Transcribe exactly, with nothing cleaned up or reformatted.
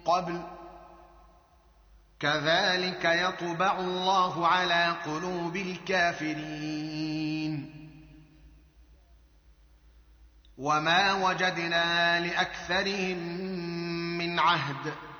قبل كذلك يطبع الله على قلوب الكافرين وما وجدنا لأكثرهم من عهد